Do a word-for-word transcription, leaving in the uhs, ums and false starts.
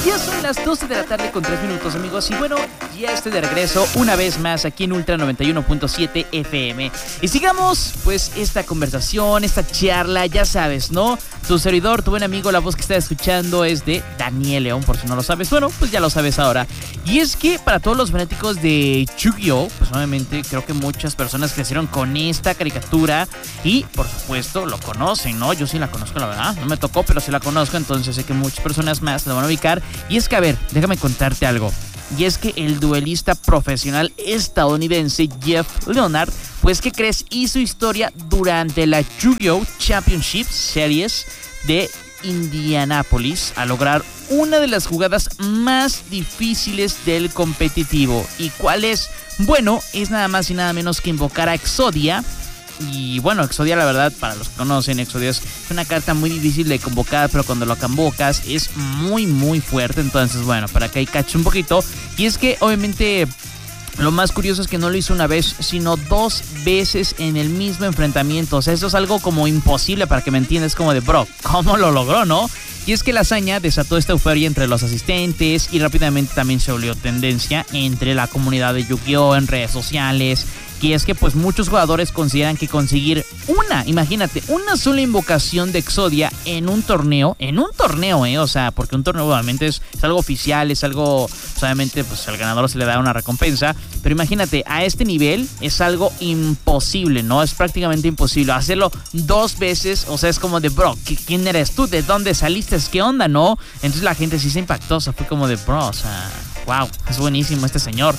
Ya son las doce de la tarde con tres minutos, amigos. Y bueno, ya estoy de regreso una vez más aquí en Ultra noventa y uno punto siete F M. Y sigamos, pues, esta conversación, esta charla, ya sabes, ¿no? Tu servidor, tu buen amigo, la voz que estás escuchando es de Daniel León, por si no lo sabes. Bueno, pues ya lo sabes ahora. Y es que para todos los fanáticos de Yu-Gi-Oh, pues obviamente creo que muchas personas crecieron con esta caricatura y, por supuesto, lo conocen, ¿no? Yo sí la conozco, la verdad. No me tocó, pero sí la conozco, entonces sé que muchas personas más la van a ubicar. Y es que, a ver, déjame contarte algo. Y es que el duelista profesional estadounidense Jeff Leonard, pues, ¿qué crees? Hizo historia durante la Yu-Gi-Oh! Championship Series de Indianápolis a lograr una de las jugadas más difíciles del competitivo. ¿Y cuál es? Bueno, es nada más y nada menos que invocar a Exodia. Y bueno, Exodia, la verdad, para los que conocen, Exodia es una carta muy difícil de convocar, pero cuando lo convocas es muy muy fuerte. Entonces, bueno, para que ahí cache un poquito. Y es que obviamente lo más curioso es que no lo hizo una vez, sino dos veces en el mismo enfrentamiento. O sea, eso es algo como imposible, para que me entiendas, como de, bro, ¿cómo lo logró, no? Y es que la hazaña desató esta euforia entre los asistentes y rápidamente también se volvió tendencia entre la comunidad de Yu-Gi-Oh! En redes sociales. Y es que pues muchos jugadores consideran que conseguir una, imagínate, una sola invocación de Exodia en un torneo, en un torneo, eh, o sea, porque un torneo obviamente es, es algo oficial, es algo, pues, obviamente pues al ganador se le da una recompensa, pero imagínate, a este nivel es algo imposible, ¿no? Es prácticamente imposible hacerlo dos veces, o sea, es como de, bro, ¿quién eres tú? ¿De dónde saliste? ¿Qué onda, no? Entonces la gente sí se impactó, o sea, fue como de, bro, o sea, wow, es buenísimo este señor.